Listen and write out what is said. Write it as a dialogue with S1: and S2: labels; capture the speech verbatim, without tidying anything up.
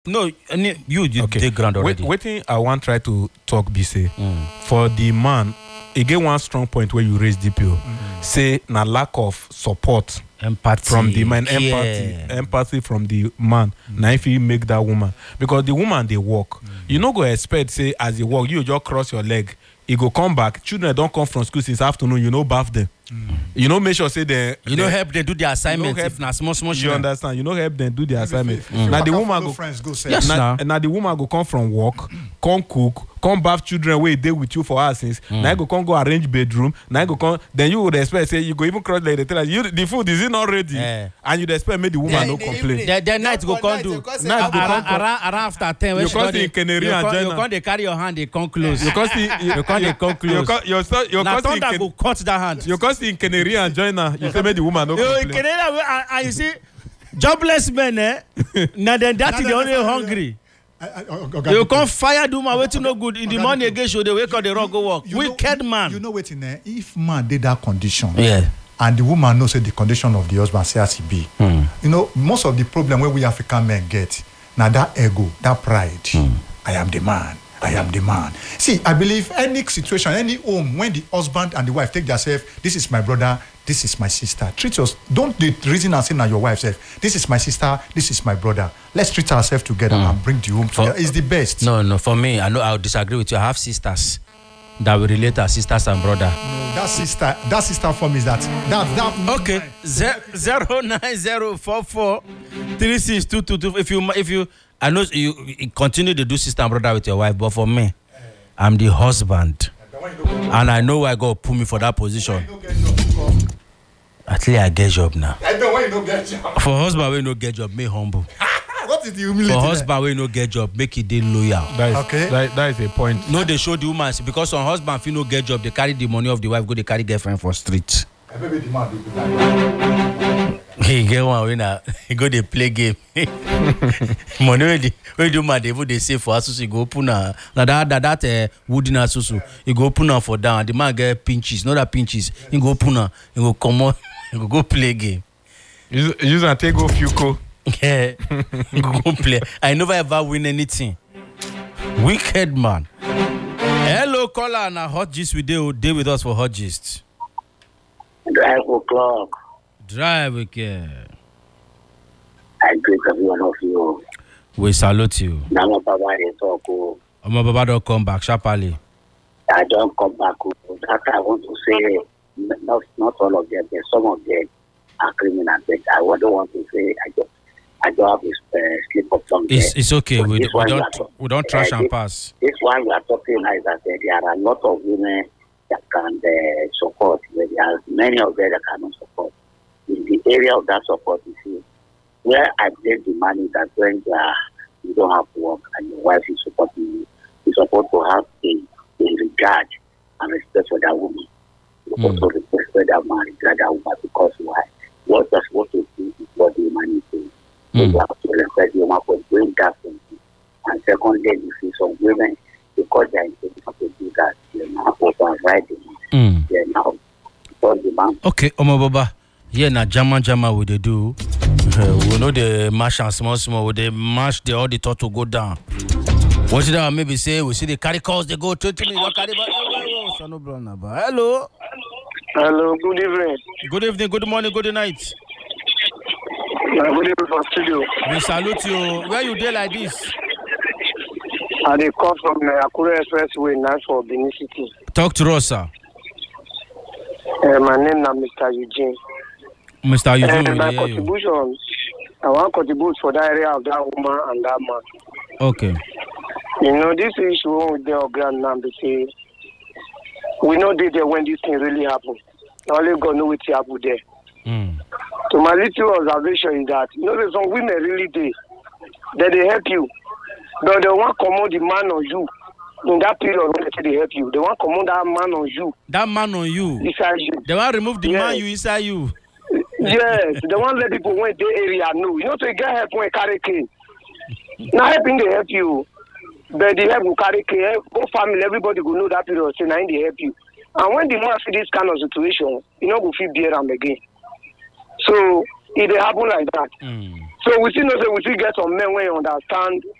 S1: No, you you
S2: okay.
S1: take ground already.
S2: Wait, waiting, I want try to talk. Be say mm. for the man. Again, one strong point where you raise D P O. Mm. Say na lack of support,
S1: empathy
S2: from the man,
S1: care.
S2: empathy, empathy from the man. Mm. Now if you make that woman, because the woman they walk, mm. you no go expect say as you walk, you just cross your leg. You go come back. Children don't come from school since afternoon. You know, bath them. Mm. You know, make sure say they.
S1: You know, help them do their assignment.
S2: You know,
S1: if not small, small.
S2: You understand? You know, help them do their assignment.
S3: If, if mm.
S2: Now the woman go.
S3: Friends go
S1: yes,
S2: now, now the woman go come from work, come cook, come bath children where they with you for hours since. Mm. Now go come go arrange bedroom. Now go come. Then you would expect say you go even cross like the tell us you the food is it not ready, yeah. and you expect make the woman yeah, no complain.
S1: The, the night go come do. Night go come around after ten.
S2: You come see Canary and Jenna.
S1: You come they carry your hand they come close.
S2: You come see
S1: you come they come close.
S2: Your son, your
S1: now thunder go cut that hand.
S2: You can't see in Canary and Joyner. You say make the woman no complain.
S1: In Canary and you see jobless men eh. Now then that is the only hungry. You can't fire the woman waiting no good in the morning again. Show they wake up the wrong go work. Wicked man.
S3: You know waiting there. If man did that condition,
S1: yeah,
S3: and the woman knows the condition of the husband say as he be. Hmm. You know most of the problem where we African men get now that ego, that pride. Hmm. I am the man. I am the man. See, I believe any situation, any home, when the husband and the wife take themselves, this is my brother, this is my sister. Treat us. Don't the reason and say now your wife self. This is my sister, this is my brother. Let's treat ourselves together mm. and bring the home together. It's the best.
S1: No, no. For me, I know I'll disagree with you. I have sisters that will relate as sisters and brother.
S3: No, that sister, that sister form is that. That that.
S1: Okay. Zero nine zero four four three six two two two. If you if you. I know you, you continue to do sister and brother with your wife, but for me, I'm the husband. And I know why God put me for that position. At least I get job now.
S3: I know why you don't get job.
S1: For husband, we no get job, make humble.
S3: What is the humility?
S1: For husband, we no get job, make it dey loyal.
S2: That is,
S3: okay.
S2: That, that is a point.
S1: No, they show the woman because on husband, if you no get job, they carry the money of the wife, go they carry girlfriend for street. He get one winner. He go they play game. Money when they when do man they they save for asusu. He go open na na that that that uh, wooden asusu. He go open na for down. The man get pinches, not that pinches. He go open na. He go come on. He go go play game.
S2: Use use and take go Fuco.
S1: Yeah. He go go play. I never ever win anything. Wicked man. Hello caller na hot gist we dey dey with us for hot gist.
S4: Drive o'clock.
S1: Drive again.
S4: I greet every one of you.
S1: We salute you.
S4: Now my Baba dey talk.
S1: My Baba don't come back sharply.
S4: I don't come back. That I want to say, not not all of them. But some of them are criminals. But I don't want to say. I just I don't have this uh, slip of tongue.
S1: It's it's okay. We, we don't talk, we don't trash uh, and
S4: this,
S1: pass.
S4: This one we are talking is that uh, there are a lot of women that can uh, support. There are many of them that cannot support. In the area of that support, you see, where I blame the money that when you, are, you don't have work and your wife is supporting you, you're supposed to have a, a regard and respect for that woman. You mm. also respect for that man, regard that woman, because why? What you're supposed to do is what the woman is doing. So mm. you have to respect the woman for doing that thing. And secondly, you see some women, because they are able to do that, they're not override the man. Mm. They're now support the man.
S1: Okay, Omo Baba. Yeah, na jama jama what they do. Uh, we know the mash and small small. With they mash the all the turtle go down. What did I maybe say? We see the carry calls they go twenty minutes. Hello.
S5: Hello. Good evening.
S1: Good evening. Good morning. Good night.
S5: Yeah, good evening from studio.
S1: We salute you. Where you there like this?
S5: I dey come from the Akure Expressway now for Benin City.
S1: Talk to us, sir.
S5: Uh, my name is Mister Eugene.
S1: Mister Eugene,
S5: uh, my
S1: yeah,
S5: contribution, I want to contribute for that area of that woman and that man.
S1: Okay.
S5: You know, this issue with the grand now, they say, we know they there when this thing really happened. Only God know what happened there.
S1: Mm.
S5: So my little observation is that, you know, there's some women really there, that they help you, but they want to command the man on you. In that period when they say they help you, they want to command that man on you.
S1: That man on you?
S5: Inside you.
S1: They want to remove the
S5: yes.
S1: man you inside you.
S5: Yes, they want to let people when they area know. You know, to get help when carry cane. Now helping they help you, but the help will carry cane. Go family, everybody will know that period. Say now they help you. And when the man see this kind of situation, you know, go feel bear them again. So it they happen like that.
S1: Mm.
S5: So we still know say we still get some men wey understand